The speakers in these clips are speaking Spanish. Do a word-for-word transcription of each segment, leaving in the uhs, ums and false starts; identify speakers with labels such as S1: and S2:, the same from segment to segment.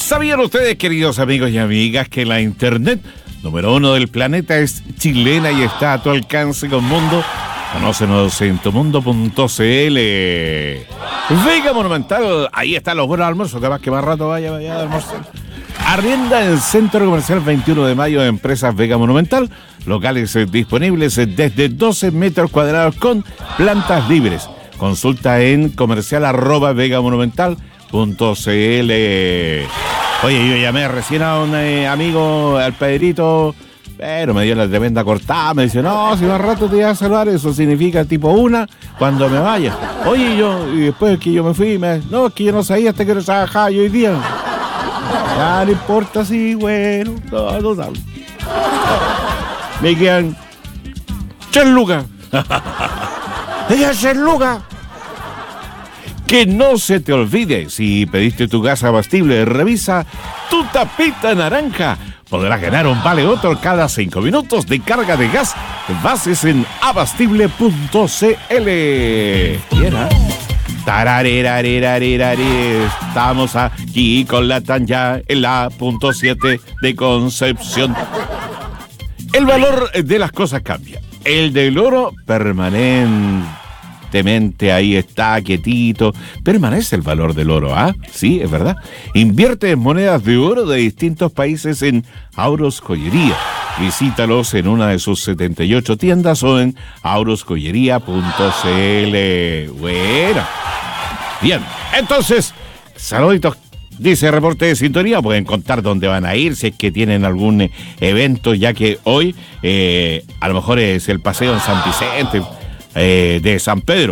S1: ¿Sabían ustedes, queridos amigos y amigas, que la internet número uno del planeta es chilena y está a tu alcance con Mundo? Conócenos en tumundo punto c l. Vega Monumental, ahí están los buenos almuerzos, capaz que más rato vaya, vaya a almorzar. Arrienda en el Centro Comercial veintiuno de mayo de Empresas Vega Monumental, locales eh, disponibles eh, desde doce metros cuadrados con plantas libres. Consulta en comercial arroba vega monumental punto c l. Oye, yo llamé recién a un eh, amigo, al Pedrito, pero me dio la tremenda cortada. Me dice, no, si más rato te iba a saludar, eso significa tipo una cuando me vaya. Oye, yo, y después que yo me fui, me no, es que yo no sabía hasta que no trabajaba yo hoy día. Ya no importa, sí, bueno, no, no sabes. Me quedan tres lucas. Me quedan tres lucas. Que no se te olvide, si pediste tu gas abastible, revisa tu tapita naranja. Podrás ganar un vale otro cada cinco minutos de carga de gas. Bases en abastible punto c l. ¿Quiera? Tararerarerarerare. Estamos aquí con la Tanya en la punto siete de Concepción. El valor de las cosas cambia. El del oro permanente. Ahí está, quietito. Permanece el valor del oro, ¿ah? Sí, es verdad. Invierte en monedas de oro de distintos países en Auros Joyería. Visítalos en una de sus setenta y ocho tiendas o en auros joyería punto c l. Bueno. Bien, entonces, saluditos. Dice reporte de sintonía, pueden contar dónde van a ir, si es que tienen algún eh, evento, ya que hoy eh, a lo mejor es el paseo en San Vicente. Eh, de San Pedro,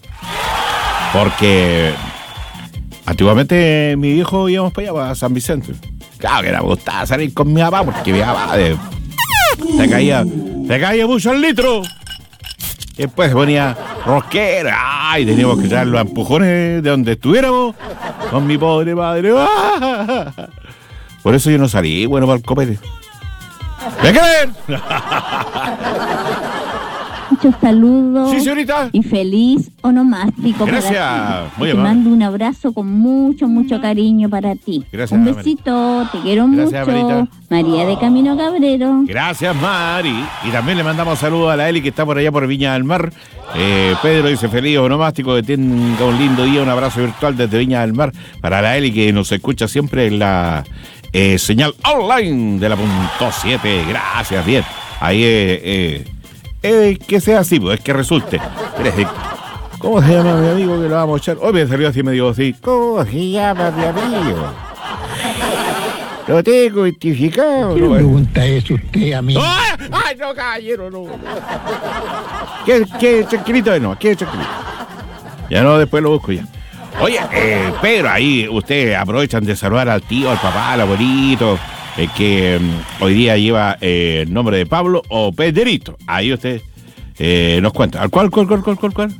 S1: porque antiguamente mi viejo íbamos para allá, para San Vicente. Claro que era gustaba salir con mi papá, porque mi papá de, se caía, se caía mucho el litro. Y después se ponía rosquera, ay, teníamos que traer los empujones de donde estuviéramos con mi pobre padre. Por eso yo no salí, bueno, para el copete. ¿De qué ver?
S2: Muchos saludos.
S1: Sí, señorita.
S2: Y feliz onomástico.
S1: Gracias. Muy
S2: te mando un abrazo con mucho, mucho cariño para ti.
S1: Gracias.
S2: Un besito, Marita. Te quiero
S1: Gracias,
S2: mucho.
S1: Marita.
S2: María de Camino Cabrero.
S1: Gracias, Mari. Y también le mandamos saludos a la Eli que está por allá por Viña del Mar. Eh, Pedro dice feliz onomástico, que tenga un lindo día. Un abrazo virtual desde Viña del Mar para la Eli que nos escucha siempre en la eh, señal online de la punto siete. Gracias, bien. Ahí eh, eh, Eh, que sea así, pues, es que resulte. ¿Cómo se llama mi amigo que lo vamos a echar? Hoy me salió así, me digo así. ¿Cómo se llama mi amigo? Lo tengo identificado.
S3: ¿Qué me pregunta eso usted a mí?
S1: ¡Ay, ay no, caballero, no! ¿Qué, qué tranquilito no? ¿Qué tranquilito? Ya no, después lo busco ya. Oye, eh, Pedro, ahí ustedes aprovechan de saludar al tío, al papá, al abuelito. Eh, que um, hoy día lleva eh, el nombre de Pablo o Pedrito. Ahí usted eh, nos cuenta. ¿Al cuál, cuál, cuál, cuál, cuál, cuál?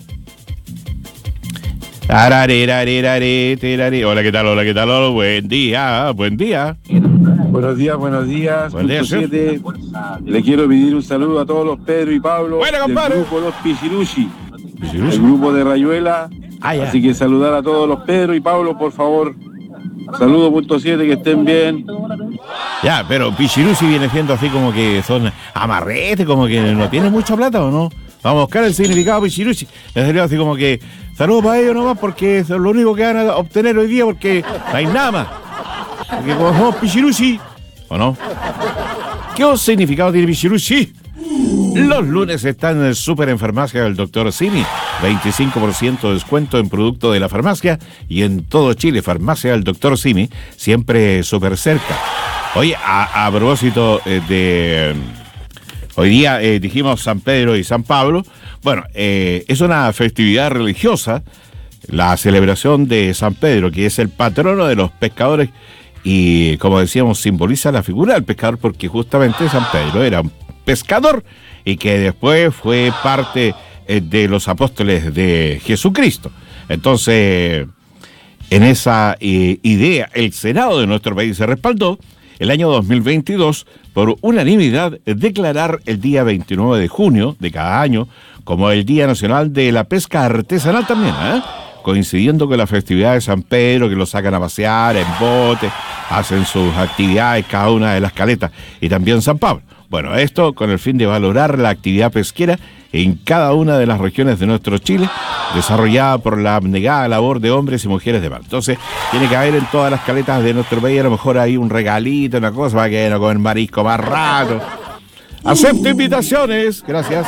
S1: Hola, ¿qué tal? Hola, ¿qué tal? Hola, buen día, buen día.
S4: Buenos días, buenos días.
S1: Buen día,
S4: siete. Le quiero pedir un saludo a todos los Pedro y Pablo
S1: Buena,
S4: del
S1: compadre.
S4: grupo Los Pichiruchi,
S1: Pichiruchi.
S4: el grupo de Rayuela.
S1: Ah, ya.
S4: Así que saludar a todos los Pedro y Pablo, por favor. Saludos, punto siete, que estén bien.
S1: Ya, pero Pichiruchi viene siendo así como que son amarrete, como que no tiene mucha plata, ¿o no? Vamos a buscar el significado de Pichiruchi. En serio, así como que saludos para ellos nomás porque es lo único que van a obtener hoy día porque no hay nada más. Porque como somos Pichiruchi, ¿o no? ¿Qué significado tiene Pichiruchi? Los lunes están en el Super en Farmacia del doctor Simi. veinticinco por ciento de descuento en producto de la farmacia y en todo Chile. Farmacia del doctor Simi, siempre súper cerca. Oye, a, a propósito eh, de... Hoy día eh, dijimos San Pedro y San Pablo. Bueno, eh, es una festividad religiosa, la celebración de San Pedro, que es el patrono de los pescadores y, como decíamos, simboliza la figura del pescador porque justamente San Pedro era un pescador y que después fue parte eh, de los apóstoles de Jesucristo. Entonces, en esa eh, idea, el Senado de nuestro país se respaldó el año dos mil veintidós por unanimidad declarar el día veintinueve de junio de cada año como el Día Nacional de la Pesca Artesanal también, ¿eh? Coincidiendo con la festividad de San Pedro, que lo sacan a pasear en bote, hacen sus actividades cada una de las caletas y también San Pablo. Bueno, esto con el fin de valorar la actividad pesquera en cada una de las regiones de nuestro Chile, desarrollada por la abnegada labor de hombres y mujeres de mar. Entonces, tiene que haber en todas las caletas de nuestro país, a lo mejor hay un regalito, una cosa, para que no comer marisco más rato. Acepto invitaciones, gracias.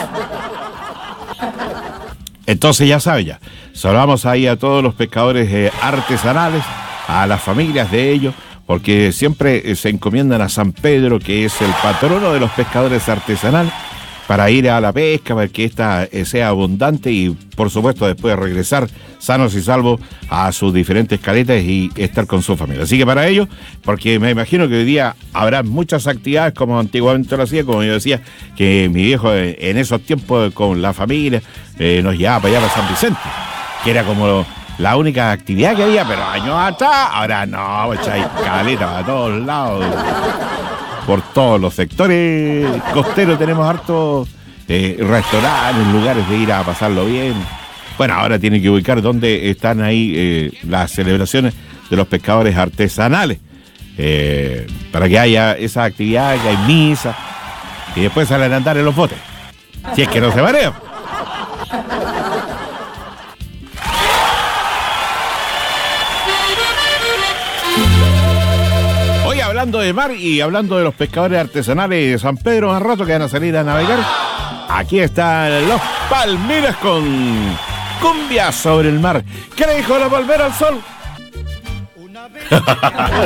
S1: Entonces ya sabe ya, saludamos ahí a todos los pescadores eh, artesanales, a las familias de ellos, porque siempre eh, se encomiendan a San Pedro, que es el patrono de los pescadores artesanales, para ir a la pesca, para que ésta eh, sea abundante y, por supuesto, después regresar sanos y salvos a sus diferentes caletas y estar con su familia. Así que para ello, porque me imagino que hoy día habrá muchas actividades como antiguamente lo hacía, como yo decía, que mi viejo eh, en esos tiempos con la familia eh, nos llevaba para allá, para San Vicente, que era como la única actividad que había, pero años atrás, ahora no, pues hay caletas para todos lados. Por todos los sectores costeros tenemos hartos eh, restaurantes, lugares de ir a pasarlo bien. Bueno, ahora tienen que ubicar dónde están ahí eh, las celebraciones de los pescadores artesanales. Eh, para que haya esa actividad, que hay misa, y después salen a andar en los botes. Si es que no se marean. Hablando de mar y hablando de los pescadores artesanales de San Pedro, más rato que van a salir a navegar, aquí están los Palmeras con Cumbia sobre el mar. ¿Qué le dijo la palmera al sol?